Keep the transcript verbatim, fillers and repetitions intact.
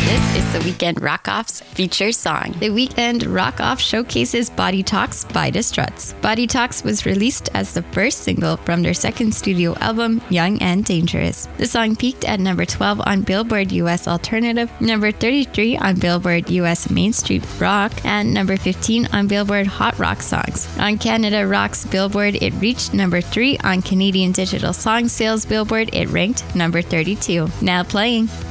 This is the Weekend Rock Off's feature song. The Weekend Rock Off showcases Body Talks by The Struts. Body Talks was released as the first single from their second studio album, Young and Dangerous. The song peaked at number twelve on Billboard U S Alternative, number thirty-three on Billboard U S Mainstream Rock, and number fifteen on Billboard Hot Rock Songs. On Canada Rock's Billboard, it reached number three. On Canadian Digital Song Sales Billboard, it ranked number thirty-two. Now playing.